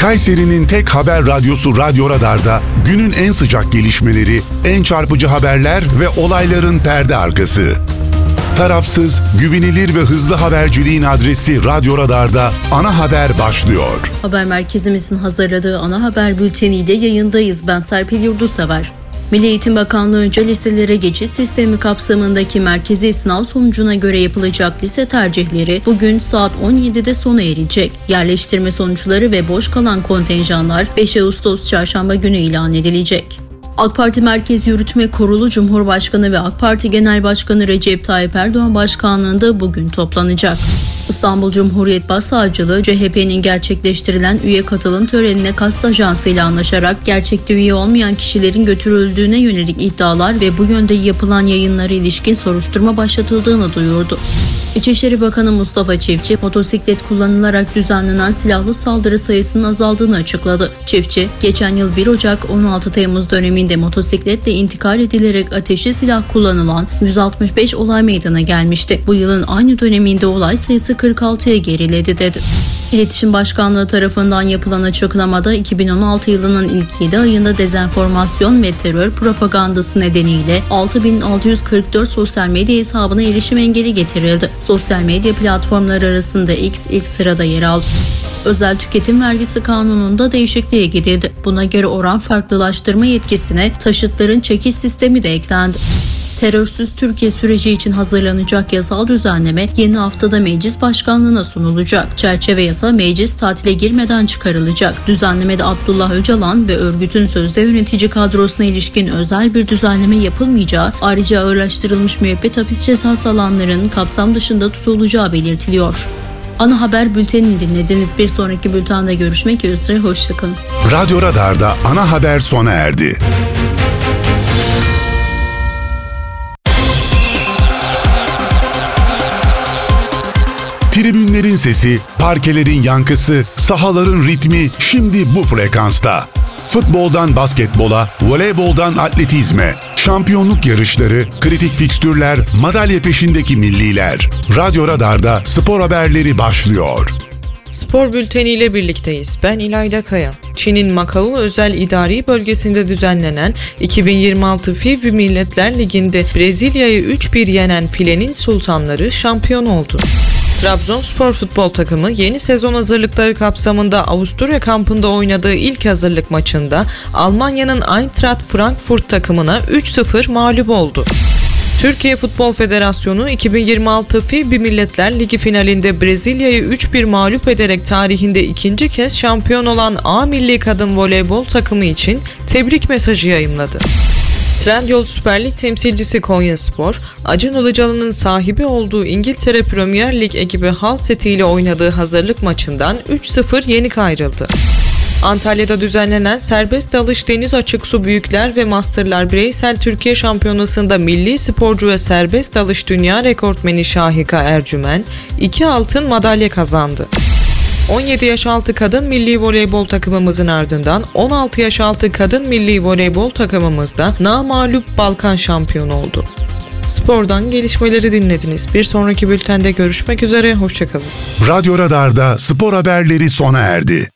Kayseri'nin tek haber radyosu Radyo Radar'da günün en sıcak gelişmeleri, en çarpıcı haberler ve olayların perde arkası. Tarafsız, güvenilir ve hızlı haberciliğin adresi Radyo Radar'da Ana Haber başlıyor. Haber merkezimizin hazırladığı Ana Haber bülteniyle yayındayız. Ben Serpil Yurdusever. Milli Eğitim Bakanlığı önce liselere geçiş sistemi kapsamındaki merkezi sınav sonucuna göre yapılacak lise tercihleri bugün saat 17'de sona erecek. Yerleştirme sonuçları ve boş kalan kontenjanlar 5 Ağustos Çarşamba günü ilan edilecek. AK Parti Merkez Yürütme Kurulu Cumhurbaşkanı ve AK Parti Genel Başkanı Recep Tayyip Erdoğan başkanlığında bugün toplanacak. İstanbul Cumhuriyet Başsavcılığı, CHP'nin gerçekleştirilen üye katılım törenine kast ajansıyla anlaşarak gerçekte üye olmayan kişilerin götürüldüğüne yönelik iddialar ve bu yönde yapılan yayınlara ilişkin soruşturma başlatıldığını duyurdu. İçişleri Bakanı Mustafa Çiftçi, motosiklet kullanılarak düzenlenen silahlı saldırı sayısının azaldığını açıkladı. Çiftçi, geçen yıl 1 Ocak-16 Temmuz döneminde motosikletle intikal edilerek ateşli silah kullanılan 165 olay meydana gelmişti. Bu yılın aynı döneminde olay sayısı 46'ya geriledi dedi. İletişim Başkanlığı tarafından yapılan açıklamada 2016 yılının ilk 7 ayında dezenformasyon ve terör propagandası nedeniyle 6.644 sosyal medya hesabına erişim engeli getirildi. Sosyal medya platformları arasında X ilk sırada yer aldı. Özel tüketim vergisi kanununda değişikliğe gidildi. Buna göre oran farklılaştırma yetkisine taşıtların çekiş sistemi de eklendi. Terörsüz Türkiye süreci için hazırlanacak yasal düzenleme yeni haftada meclis başkanlığına sunulacak. Çerçeve yasa meclis tatile girmeden çıkarılacak. Düzenlemede Abdullah Öcalan ve örgütün sözde yönetici kadrosuna ilişkin özel bir düzenleme yapılmayacağı, ayrıca ağırlaştırılmış müebbet hapis cezası alanların kapsam dışında tutulacağı belirtiliyor. Ana Haber bültenini dinlediniz. Bir sonraki bültende görüşmek üzere. Hoşçakalın. Radyo Radar'da Ana Haber sona erdi. Tribünlerin sesi, parkelerin yankısı, sahaların ritmi şimdi bu frekansta. Futboldan basketbola, voleyboldan atletizme, şampiyonluk yarışları, kritik fikstürler, madalya peşindeki milliler. Radyo Radar'da spor haberleri başlıyor. Spor bülteniyle birlikteyiz. Ben İlayda Kaya. Çin'in Macao Özel İdari Bölgesi'nde düzenlenen 2026 FIBA Milletler Ligi'nde Brezilya'yı 3-1 yenen Filenin Sultanları şampiyon oldu. Trabzonspor futbol takımı yeni sezon hazırlıkları kapsamında Avusturya kampında oynadığı ilk hazırlık maçında Almanya'nın Eintracht Frankfurt takımına 3-0 mağlup oldu. Türkiye Futbol Federasyonu 2026 FIBA Milletler Ligi finalinde Brezilya'yı 3-1 mağlup ederek tarihinde ikinci kez şampiyon olan A Milli Kadın Voleybol takımı için tebrik mesajı yayımladı. Trendyol Süper Lig temsilcisi Konyaspor, Acun Ilıcalı'nın sahibi olduğu İngiltere Premier Lig ekibi Hull City ile oynadığı hazırlık maçından 3-0 yenik ayrıldı. Antalya'da düzenlenen serbest dalış deniz açık su büyükler ve masterlar bireysel Türkiye Şampiyonası'nda milli sporcu ve serbest dalış dünya rekortmeni Şahika Ercümen 2 altın madalya kazandı. 17 yaş altı kadın milli voleybol takımımızın ardından 16 yaş altı kadın milli voleybol takımımız da namağlup Balkan şampiyonu oldu. Spordan gelişmeleri dinlediniz. Bir sonraki bültende görüşmek üzere, hoşçakalın. Radyo Radar'da spor haberleri sona erdi.